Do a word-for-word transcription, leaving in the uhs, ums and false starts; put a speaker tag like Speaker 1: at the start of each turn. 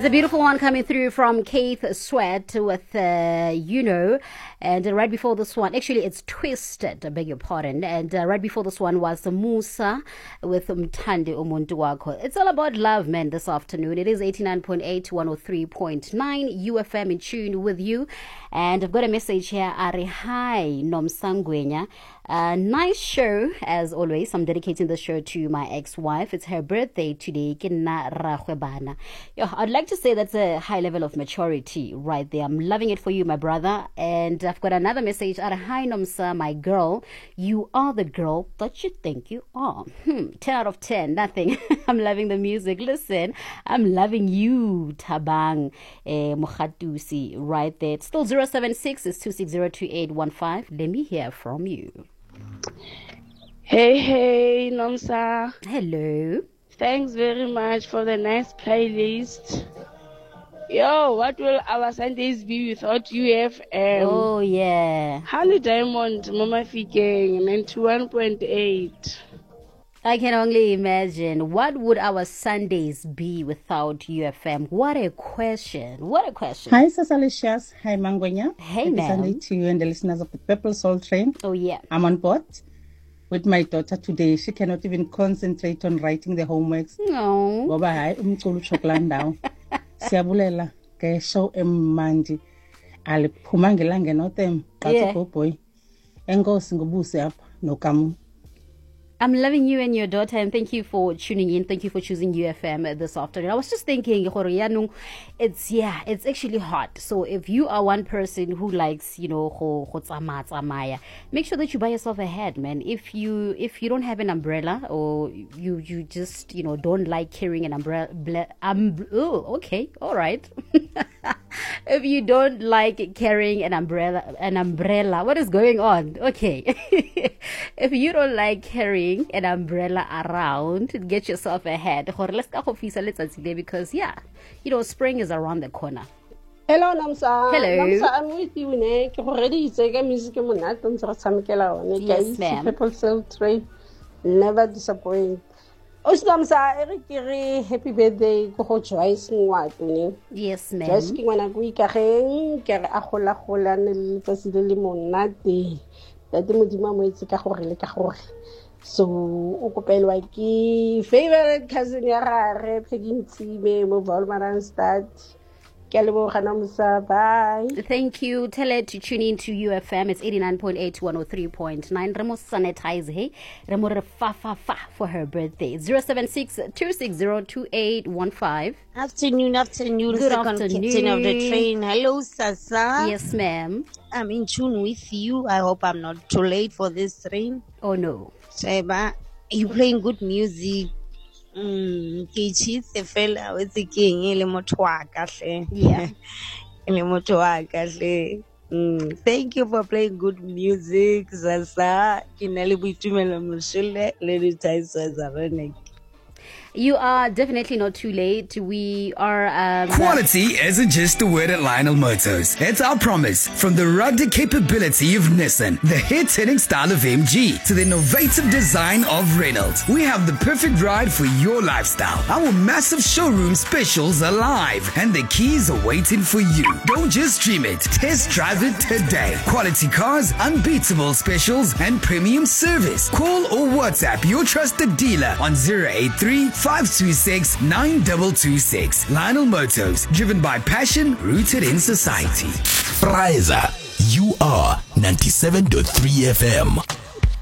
Speaker 1: It's a beautiful one coming through from Keith Sweat with, uh, you know, and uh, right before this one, actually it's Twisted, I beg your pardon, and uh, right before this one was Musa with Mthandi Umuntu Wakho. It's all about love, man, this afternoon. It is eighty-nine point eight to one oh three point nine U F M in tune with you, and I've got a message here, Ari, hi, Nomsangwenya. Uh, nice show, as always. I'm dedicating the show to my ex-wife. It's her birthday today. Yo, I'd like to say that's a high level of maturity right there. I'm loving it for you, my brother. And I've got another message. Hi, Nomsa, my girl. You are the girl that you think you are. Hmm, ten out of ten. Nothing. I'm loving the music. Listen, I'm loving you, Tabang eh, Mukhatusi, right there. It's still zero seven six. It's two six zero two eight one five. Let me hear from you.
Speaker 2: Hey, hey, Nomsa.
Speaker 1: Hello.
Speaker 2: Thanks very much for the nice playlist. Yo, what will our Sundays be without U F M?
Speaker 1: Oh, yeah.
Speaker 2: Honey Diamond, Mama Fikeng, ninety-one point eight.
Speaker 1: I can only imagine. What would our Sundays be without U F M? What a question. What a question.
Speaker 3: Hi, Sasalicious. Hi, Mangwenya.
Speaker 1: Hey,
Speaker 3: Happy
Speaker 1: ma'am.
Speaker 3: Sunday to you and the listeners of the Purple Soul Train.
Speaker 1: Oh, yeah.
Speaker 3: I'm on board with my daughter today. She cannot even concentrate on writing the homeworks.
Speaker 1: No.
Speaker 3: Ngoba hayi umculo uchokulandawo. Siyabulela ke show emandi. Aliphuma ngelanga notem.
Speaker 1: Yeah.
Speaker 3: Qathi boy. Enkosi ngobuse apha nokamu.
Speaker 1: I'm loving you and your daughter, and thank you for tuning in. Thank you for choosing U F M this afternoon. I was just thinking, it's, yeah, it's actually hot. So if you are one person who likes, you know, make sure that you buy yourself a hat, man. If you if you don't have an umbrella, or you you just, you know, don't like carrying an umbrella, um, oh, okay, all right. If you don't like carrying an umbrella, an umbrella, what is going on? Okay. If you don't like carrying an umbrella around, get yourself a hat. Because, yeah, you know, spring is around the corner.
Speaker 4: Hello, Namsa.
Speaker 1: Hello.
Speaker 4: Namsa, I'm with you. Ne, ke already say music mo na tong sa samikela one.
Speaker 1: Yes, ma'am.
Speaker 4: People sell train, never disappoint. O se Namsa, ere ke re happy birthday ko go Joyce Ngwatu ne.
Speaker 1: Yes, ma'am.
Speaker 4: Joyce ke ngwana go ikageng, ke re a gola gola ne le tsatsi le le monate. Tate modimo mo itse ka gore le ka gore. So o kopelwa ke favorite cousin ya gare Peggy Ntime mo Valmaranstad. Bye.
Speaker 1: Thank you. Tell it to tune in to U F M. It's eighty-nine point eight to one oh three point nine. Remo sanitize, hey. Remo re fa fa fa for her birthday. zero seven six two six zero two eight one five.
Speaker 5: Afternoon, afternoon.
Speaker 1: Good
Speaker 5: second
Speaker 1: afternoon.
Speaker 5: Captain of the train. Hello, Sasa.
Speaker 1: Yes, ma'am.
Speaker 5: I'm in tune with you. I hope I'm not too late for this train.
Speaker 1: Oh, no.
Speaker 5: Seba, you playing good music. Mm, ke chitse fela o tse keng ele motho wa ka hle.
Speaker 1: Yeah.
Speaker 5: Ele motho wa ka hle. Mm, thank you for playing good music, Sasa. Ke na le boitumelo moshole le ditaiso tsa rene.
Speaker 1: You are definitely not too late. We are... Um,
Speaker 6: Quality isn't just a word at Lionel Motors. It's our promise. From the rugged capability of Nissan, the hit-hitting style of M G, to the innovative design of Reynolds, we have the perfect ride for your lifestyle. Our massive showroom specials are live, and the keys are waiting for you. Don't just dream it. Test drive it today. Quality cars, unbeatable specials, and premium service. Call or WhatsApp your trusted dealer on zero eight three, five two six, nine two two six. Lionel Motors, driven by passion, rooted in society.
Speaker 7: Riser, you are ninety-seven point three F M.